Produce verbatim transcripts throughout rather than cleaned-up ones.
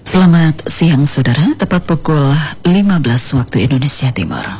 Selamat siang saudara, tepat pukul lima belas waktu Indonesia Timur.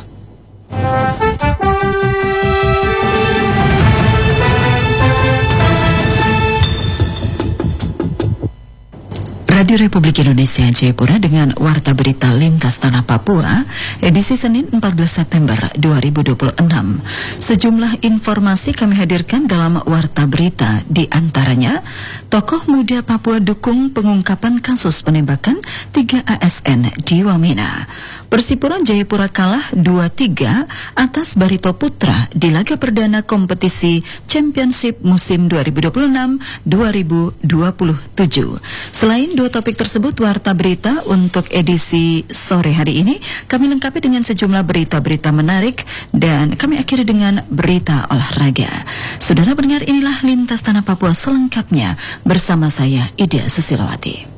Radio Republik Indonesia Jayapura dengan Warta Berita Lintas Tanah Papua, edisi Senin empat belas September dua ribu dua puluh enam. Sejumlah informasi kami hadirkan dalam Warta Berita, di antaranya tokoh muda Papua dukung pengungkapan kasus penembakan tiga A S N di Wamena. Persipura Jayapura kalah dua tiga atas Barito Putra di laga perdana kompetisi Championship musim dua ribu dua puluh enam dua ribu dua puluh tujuh. Selain dua topik tersebut, Warta Berita untuk edisi sore hari ini kami lengkapi dengan sejumlah berita-berita menarik dan kami akhiri dengan berita olahraga. Saudara pendengar, inilah Lintas Tanah Papua selengkapnya bersama saya Ida Susilawati.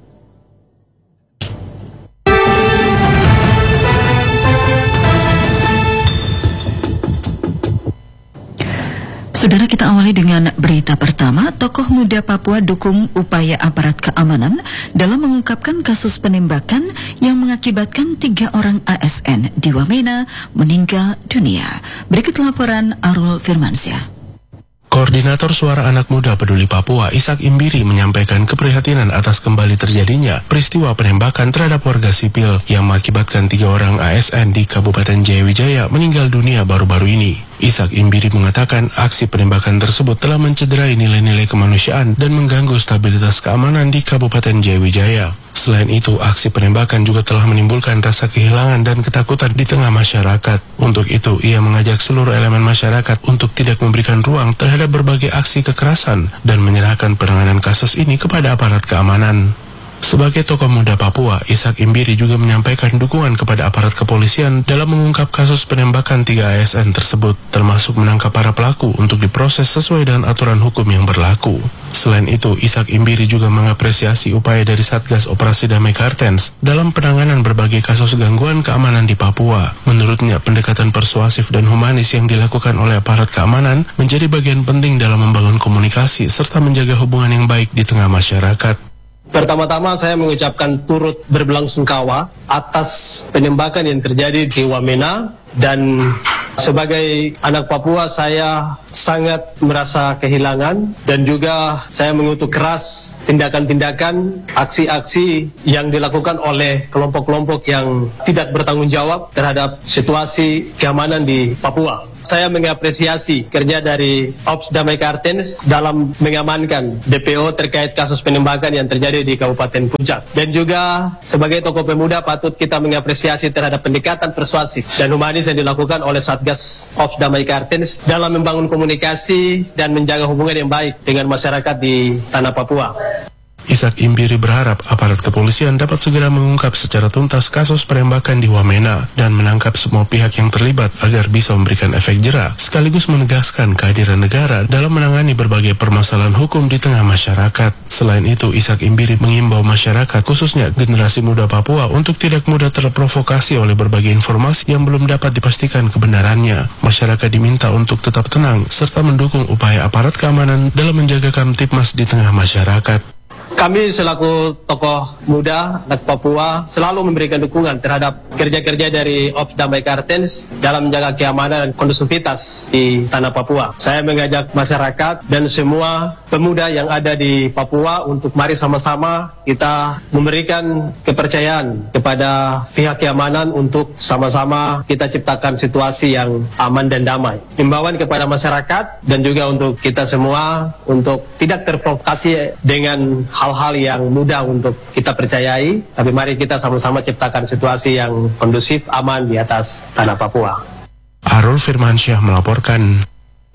Saudara, kita awali dengan berita pertama. Tokoh muda Papua dukung upaya aparat keamanan dalam mengungkapkan kasus penembakan yang mengakibatkan tiga orang A S N di Wamena meninggal dunia. Berikut laporan Arul Firmansyah. Koordinator Suara Anak Muda Peduli Papua, Ishak Imbiri, menyampaikan keprihatinan atas kembali terjadinya peristiwa penembakan terhadap warga sipil yang mengakibatkan tiga orang A S N di Kabupaten Jayawijaya meninggal dunia baru-baru ini. Ishak Imbiri mengatakan aksi penembakan tersebut telah mencederai nilai-nilai kemanusiaan dan mengganggu stabilitas keamanan di Kabupaten Jayawijaya. Selain itu, aksi penembakan juga telah menimbulkan rasa kehilangan dan ketakutan di tengah masyarakat. Untuk itu, ia mengajak seluruh elemen masyarakat untuk tidak memberikan ruang terhadap berbagai aksi kekerasan dan menyerahkan penanganan kasus ini kepada aparat keamanan. Sebagai tokoh muda Papua, Ishak Imbiri juga menyampaikan dukungan kepada aparat kepolisian dalam mengungkap kasus penembakan tiga A S N tersebut, termasuk menangkap para pelaku untuk diproses sesuai dengan aturan hukum yang berlaku. Selain itu, Ishak Imbiri juga mengapresiasi upaya dari Satgas Operasi Damai Kartens dalam penanganan berbagai kasus gangguan keamanan di Papua. Menurutnya, pendekatan persuasif dan humanis yang dilakukan oleh aparat keamanan menjadi bagian penting dalam membangun komunikasi serta menjaga hubungan yang baik di tengah masyarakat. Pertama-tama saya mengucapkan turut berbelasungkawa atas penembakan yang terjadi di Wamena, dan sebagai anak Papua saya sangat merasa kehilangan dan juga saya mengutuk keras tindakan-tindakan, aksi-aksi yang dilakukan oleh kelompok-kelompok yang tidak bertanggung jawab terhadap situasi keamanan di Papua. Saya mengapresiasi kerja dari Ops Damai Kartens dalam mengamankan D P O terkait kasus penembakan yang terjadi di Kabupaten Puncak. Dan juga sebagai tokoh pemuda patut kita mengapresiasi terhadap pendekatan persuasif dan humanis yang dilakukan oleh Satgas Ops Damai Kartens dalam membangun komunikasi dan menjaga hubungan yang baik dengan masyarakat di tanah Papua. Ishak Imbiri berharap aparat kepolisian dapat segera mengungkap secara tuntas kasus penembakan di Wamena dan menangkap semua pihak yang terlibat agar bisa memberikan efek jera, sekaligus menegaskan kehadiran negara dalam menangani berbagai permasalahan hukum di tengah masyarakat. Selain itu, Ishak Imbiri mengimbau masyarakat, khususnya generasi muda Papua, untuk tidak mudah terprovokasi oleh berbagai informasi yang belum dapat dipastikan kebenarannya. Masyarakat diminta untuk tetap tenang serta mendukung upaya aparat keamanan dalam menjaga Kamtipmas di tengah masyarakat. Kami selaku tokoh muda anak Papua selalu memberikan dukungan terhadap kerja-kerja dari Ops Damai Kartens dalam menjaga keamanan dan kondusivitas di tanah Papua. Saya mengajak masyarakat dan semua pemuda yang ada di Papua untuk mari sama-sama kita memberikan kepercayaan kepada pihak keamanan untuk sama-sama kita ciptakan situasi yang aman dan damai. Himbauan kepada masyarakat dan juga untuk kita semua untuk tidak terprovokasi dengan hal-hal yang mudah untuk kita percayai, tapi mari kita sama-sama ciptakan situasi yang kondusif, aman di atas tanah Papua. Arul Firmansyah melaporkan.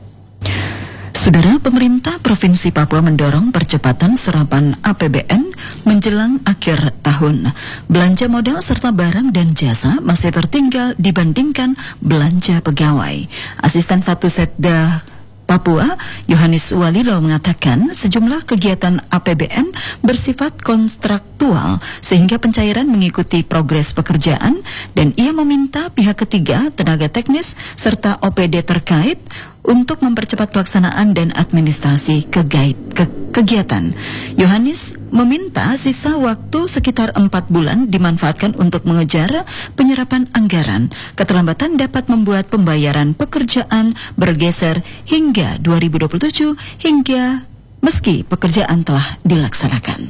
Saudara, pemerintah Provinsi Papua mendorong percepatan serapan A P B N menjelang akhir tahun. Belanja modal serta barang dan jasa masih tertinggal dibandingkan belanja pegawai. Asisten satu Setda Papua, Yohanes Walilo, mengatakan sejumlah kegiatan A P B N bersifat kontraktual sehingga pencairan mengikuti progres pekerjaan, dan ia meminta pihak ketiga, tenaga teknis, serta O P D terkait untuk mempercepat pelaksanaan dan administrasi kegait, ke, kegiatan. Yohanes meminta sisa waktu sekitar empat bulan dimanfaatkan untuk mengejar penyerapan anggaran. Keterlambatan dapat membuat pembayaran pekerjaan bergeser hingga dua ribu dua puluh tujuh hingga meski pekerjaan telah dilaksanakan.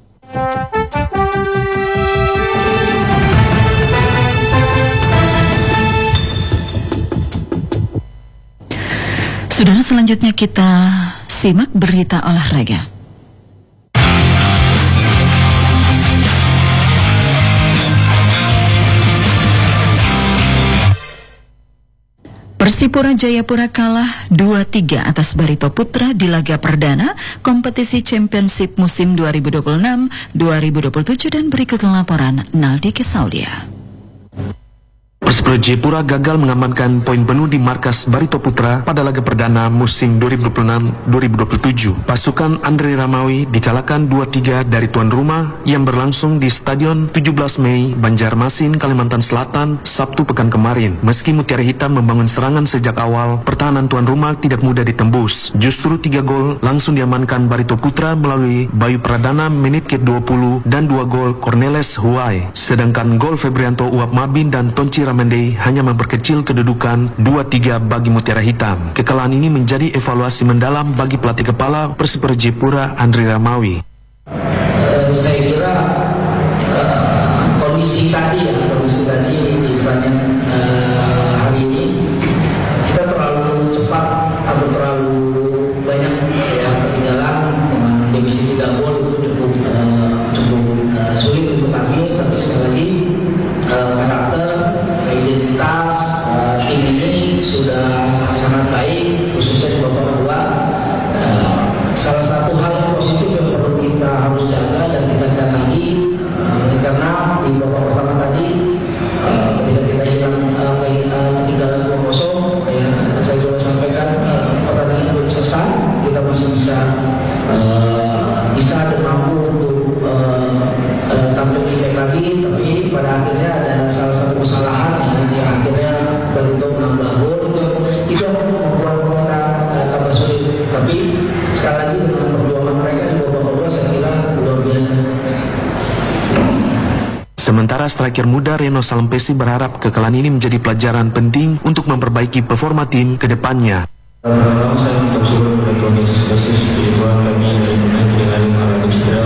Saudara, selanjutnya kita simak berita olahraga. Persipura Jayapura kalah dua tiga atas Barito Putra di laga perdana kompetisi Championship musim dua ribu dua puluh enam dua ribu dua puluh tujuh, dan berikut laporan Naldi Kesaulia. Persipura Jayapura gagal mengamankan poin penuh di markas Barito Putra pada laga perdana musim dua ribu dua puluh enam dua ribu dua puluh tujuh. Pasukan Andre Ramawi dikalahkan dua tiga dari tuan rumah yang berlangsung di Stadion tujuh belas Mei, Banjarmasin, Kalimantan Selatan, Sabtu pekan kemarin. Meski Mutiara Hitam membangun serangan sejak awal, pertahanan tuan rumah tidak mudah ditembus. Justru tiga gol langsung diamankan Barito Putra melalui Bayu Pradana menit ke dua puluh dan dua gol Cornelis Huai. Sedangkan gol Febrianto Uap Mabin dan Tonci Ramende hanya memperkecil kedudukan dua tiga bagi Mutiara Hitam. Kekalahan ini menjadi evaluasi mendalam bagi pelatih kepala Persipura Jayapura, Andre Ramawi. Uh, saya kira uh, kondisi tadi ya, kondisi tadi di pertandingan uh, hari ini kita terlalu cepat atau terlalu banyak ya ketinggalan dengan defisit tiga gol itu cukup uh, cukup uh, sulit untuk kami. Tapi sekali lagi uh, karakter, identitas uh, tim ini sudah sangat baik, khususnya di babak kedua. Uh, salah satu hal yang positif yang perlu kita harus jaga dan tingkatkan lagi, uh, karena di babak pertama tadi uh, ketika kita hilang uh, ketinggalan dua kosong, ya, saya juga sampaikan uh, pertandingan belum selesai, kita masih bisa uh, bisa dan mampu untuk uh, uh, tampil lebih baik lagi. Tapi pada akhirnya ada salah satu kesalahan yang, yang akhirnya Barito menambah gol, itu itu yang membuat kita uh, tambah sulit. Tapi sekali lagi dengan perjuangan mereka di babak kedua saya kira luar biasa. Sementara striker muda Reno Salempesi berharap kekalahan ini menjadi pelajaran penting untuk memperbaiki performa tim ke depannya. Pertama saya bersyukur kepada Tuhan Yesus Kristus, Tuhan kami dari pemain tidak lain mengalami cedera